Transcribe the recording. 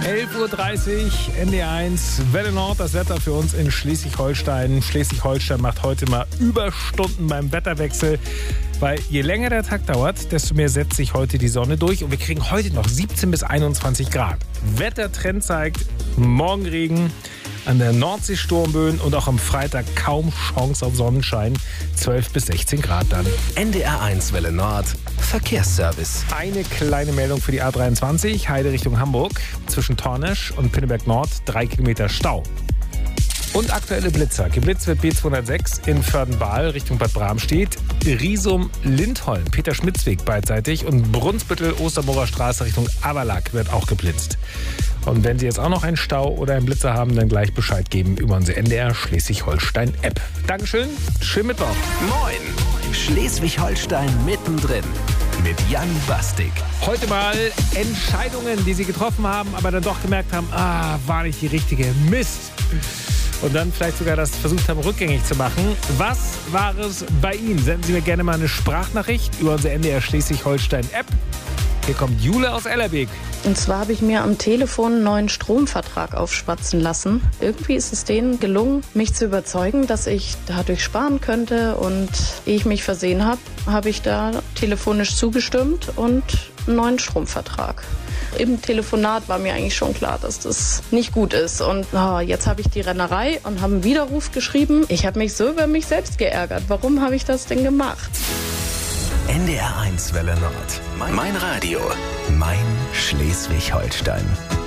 11.30 Uhr, NDR1, Welle Nord, das Wetter für uns in Schleswig-Holstein. Schleswig-Holstein macht heute mal Überstunden beim Wetterwechsel, weil je länger der Tag dauert, desto mehr setzt sich heute die Sonne durch und wir kriegen heute noch 17 bis 21 Grad. Wettertrend zeigt Morgenregen, an der Nordsee Sturmböen und auch am Freitag kaum Chance auf Sonnenschein. 12 bis 16 Grad dann. NDR1 Welle Nord, Verkehrsservice. Eine kleine Meldung für die A23, Heide Richtung Hamburg. Zwischen Tornesch und Pinneberg Nord 3 Kilometer Stau. Und aktuelle Blitzer. Geblitzt wird B206 in Vördenbahl Richtung Bad Bramstedt, Riesum Lindholm, Peter-Schmitz-Weg beidseitig und Brunsbüttel Osterburger Straße Richtung Averlack wird auch geblitzt. Und wenn Sie jetzt auch noch einen Stau oder einen Blitzer haben, dann gleich Bescheid geben über unsere NDR Schleswig-Holstein-App. Dankeschön, schönen Mittwoch. Moin, Schleswig-Holstein mittendrin mit Jan Bastik. Heute mal Entscheidungen, die Sie getroffen haben, aber dann doch gemerkt haben, war nicht die richtige, Mist. Und dann vielleicht sogar das versucht haben, rückgängig zu machen. Was war es bei Ihnen? Senden Sie mir gerne mal eine Sprachnachricht über unsere NDR Schleswig-Holstein-App. Hier kommt Jule aus Ellerbeek. Und zwar habe ich mir am Telefon einen neuen Stromvertrag aufschwatzen lassen. Irgendwie ist es denen gelungen, mich zu überzeugen, dass ich dadurch sparen könnte. Und ehe ich mich versehen habe, habe ich da telefonisch zugestimmt und einen neuen Stromvertrag. Im Telefonat war mir eigentlich schon klar, dass das nicht gut ist. Und jetzt habe ich die Rennerei und habe einen Widerruf geschrieben. Ich habe mich so über mich selbst geärgert. Warum habe ich das denn gemacht? NDR1 Welle Nord. Mein Radio. Mein Schleswig-Holstein.